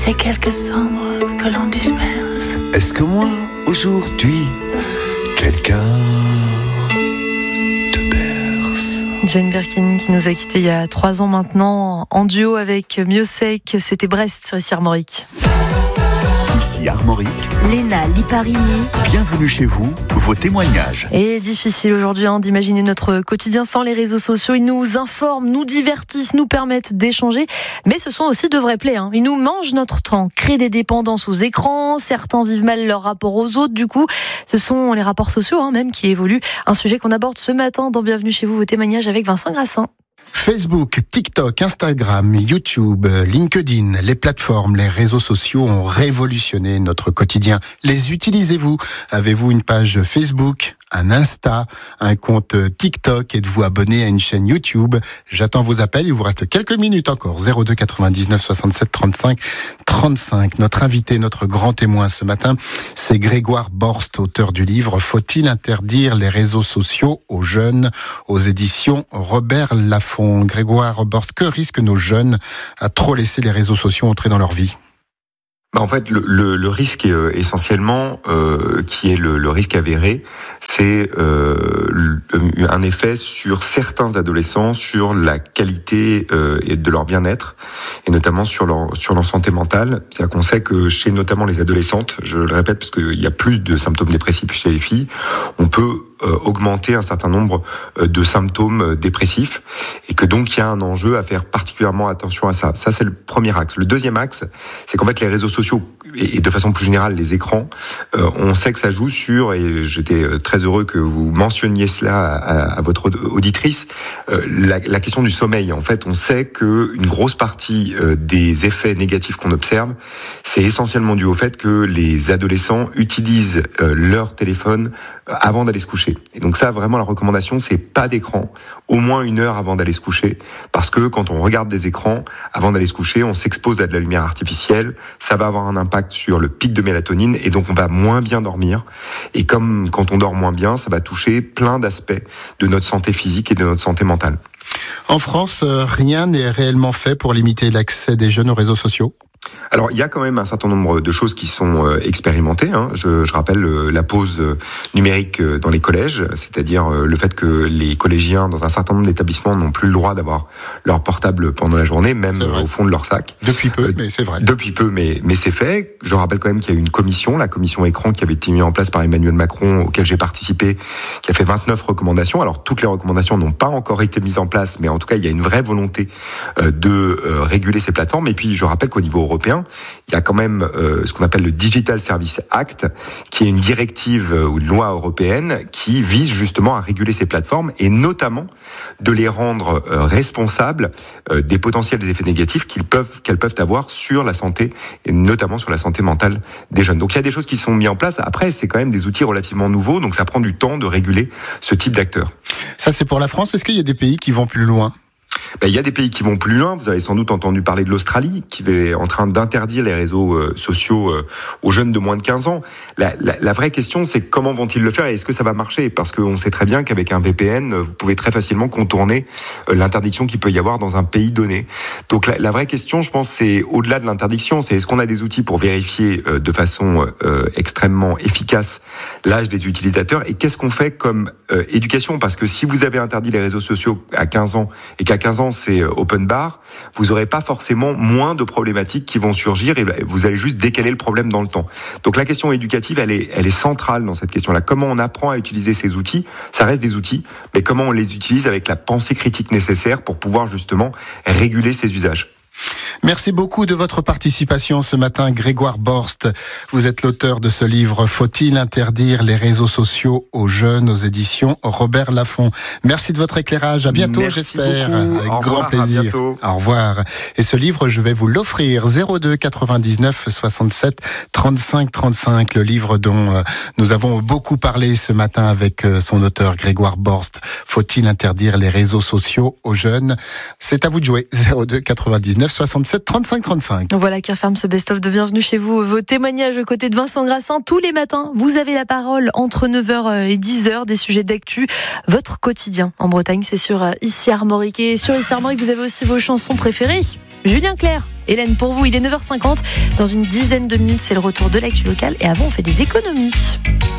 ces quelques cendres que l'on disperse. Est-ce que moi, aujourd'hui, quelqu'un te berce? Jane Birkin qui nous a quittés il y a 3 ans maintenant, en duo avec Miossec, c'était Brest sur ici Armorique. Ici Armorique, Léna Liparini. bienvenue chez vous, vos témoignages. Et difficile aujourd'hui d'imaginer notre quotidien sans les réseaux sociaux. Ils nous informent, nous divertissent, nous permettent d'échanger. Mais ce sont aussi de vrais plaies. Ils nous mangent notre temps, créent des dépendances aux écrans. Certains vivent mal leur rapport aux autres. Du coup, ce sont les rapports sociaux même qui évoluent. Un sujet qu'on aborde ce matin dans Bienvenue chez vous, vos témoignages avec Vincent Grassin. Facebook, TikTok, Instagram, YouTube, LinkedIn, les plateformes, les réseaux sociaux ont révolutionné notre quotidien. Les utilisez-vous? Avez-vous une page Facebook, un Insta, un compte TikTok? Êtes-vous abonné à une chaîne YouTube? J'attends vos appels, il vous reste quelques minutes encore. 02 99 67 35 35. Notre invité, notre grand témoin ce matin, c'est Grégoire Borst, auteur du livre « Faut-il interdire les réseaux sociaux aux jeunes ?» aux éditions Robert Laffont. Grégoire Borst, que risquent nos jeunes à trop laisser les réseaux sociaux entrer dans leur vie? En fait, le risque essentiellement, qui est le risque avéré, c'est un effet sur certains adolescents, sur la qualité de leur bien-être, et notamment sur leur santé mentale. C'est-à-dire qu'on sait que chez notamment les adolescentes, je le répète parce qu'il y a plus de symptômes dépressifs chez les filles, on peut augmenter un certain nombre de symptômes dépressifs, et que donc il y a un enjeu à faire particulièrement attention à ça. Ça, c'est le premier axe. Le deuxième axe, c'est qu'en fait les réseaux sociaux et de façon plus générale les écrans, on sait que ça joue sur, et j'étais très heureux que vous mentionniez cela à votre auditrice, la question du sommeil. En fait, on sait que une grosse partie des effets négatifs qu'on observe, c'est essentiellement dû au fait que les adolescents utilisent leur téléphone avant d'aller se coucher. Et donc ça, vraiment, la recommandation, c'est pas d'écran, au moins 1 heure avant d'aller se coucher, parce que quand on regarde des écrans, avant d'aller se coucher, on s'expose à de la lumière artificielle, ça va avoir un impact sur le pic de mélatonine, et donc on va moins bien dormir. Et comme quand on dort moins bien, ça va toucher plein d'aspects de notre santé physique et de notre santé mentale. En France, rien n'est réellement fait pour limiter l'accès des jeunes aux réseaux sociaux? Alors, il y a quand même un certain nombre de choses qui sont expérimentées. Je rappelle la pause numérique dans les collèges, c'est-à-dire le fait que les collégiens, dans un certain nombre d'établissements, n'ont plus le droit d'avoir leur portable pendant la journée, même au fond de leur sac. Depuis peu, mais c'est vrai. Depuis peu, mais c'est fait. Je rappelle quand même qu'il y a eu une commission, la commission écran, qui avait été mise en place par Emmanuel Macron, auquel j'ai participé, qui a fait 29 recommandations. Alors, toutes les recommandations n'ont pas encore été mises en place, mais en tout cas, il y a une vraie volonté de réguler ces plateformes. Et puis, je rappelle qu'au niveau européen, il y a quand même ce qu'on appelle le Digital Services Act, qui est une directive ou une loi européenne qui vise justement à réguler ces plateformes, et notamment de les rendre responsables des potentiels effets négatifs qu'elles peuvent avoir sur la santé, et notamment sur la santé mentale des jeunes. Donc il y a des choses qui sont mises en place. Après, c'est quand même des outils relativement nouveaux, donc ça prend du temps de réguler ce type d'acteurs. Ça, c'est pour la France. Est-ce qu'il y a des pays qui vont plus loin? Il y a des pays qui vont plus loin. Vous avez sans doute entendu parler de l'Australie, qui est en train d'interdire les réseaux sociaux aux jeunes de moins de 15 ans. La vraie question, c'est comment vont-ils le faire et est-ce que ça va marcher? Parce qu'on sait très bien qu'avec un VPN, vous pouvez très facilement contourner l'interdiction qu'il peut y avoir dans un pays donné. Donc la vraie question, je pense, c'est au-delà de l'interdiction, c'est est-ce qu'on a des outils pour vérifier de façon extrêmement efficace l'âge des utilisateurs, et qu'est-ce qu'on fait comme éducation? Parce que si vous avez interdit les réseaux sociaux à 15 ans et qu'à 15 ans c'est open bar, vous n'aurez pas forcément moins de problématiques qui vont surgir, et vous allez juste décaler le problème dans le temps. Donc la question éducative, elle est centrale dans cette question-là. Comment on apprend à utiliser ces outils? Ça reste des outils, mais comment on les utilise avec la pensée critique nécessaire pour pouvoir justement réguler ces usages? Merci beaucoup de votre participation ce matin, Grégoire Borst. Vous êtes l'auteur de ce livre « Faut-il interdire les réseaux sociaux aux jeunes ?» aux éditions Robert Laffont. Merci de votre éclairage. À bientôt, j'espère. Avec grand plaisir. Au revoir. Et ce livre, je vais vous l'offrir. 02 99 67 35 35. Le livre dont nous avons beaucoup parlé ce matin avec son auteur, Grégoire Borst. Faut-il interdire les réseaux sociaux aux jeunes? C'est à vous de jouer. 02 99 67 35 35. Voilà qui referme ce best-of de Bienvenue chez vous. Vos témoignages aux côtés de Vincent Grassin tous les matins. Vous avez la parole entre 9h et 10h, des sujets d'actu. Votre quotidien en Bretagne, c'est sur Ici Armorique. Et sur Ici Armorique, vous avez aussi vos chansons préférées. Julien Clerc, Hélène, pour vous, il est 9h50. Dans une dizaine de minutes, c'est le retour de l'actu locale. Et avant, on fait des économies.